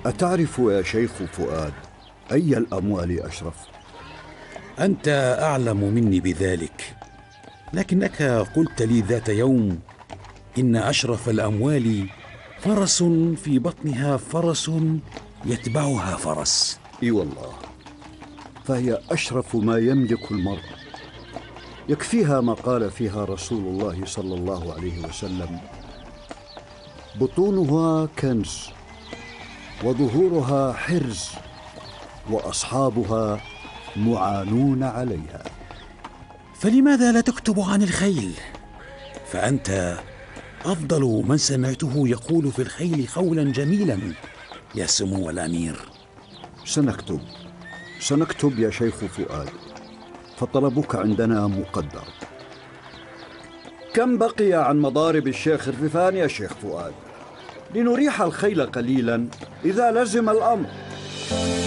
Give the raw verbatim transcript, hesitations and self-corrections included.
أتعرف يا شيخ فؤاد أي الأموال أشرف؟ أنت أعلم مني بذلك، لكنك قلت لي ذات يوم إن أشرف الأموال فرس في بطنها فرس يتبعها فرس. إي والله، فهي أشرف ما يملك المرء، يكفيها ما قال فيها رسول الله صلى الله عليه وسلم: بطونها كنز وظهورها حرز وأصحابها معانون عليها. فلماذا لا تكتب عن الخيل؟ فأنت أفضل من سمعته يقول في الخيل قولا جميلا يا سمو الأمير. سنكتب سنكتب يا شيخ فؤاد، فطلبك عندنا مقدر. كم بقي عن مضارب الشيخ رفيفان يا شيخ فؤاد، لنريح الخيل قليلا إذا لزم الأمر؟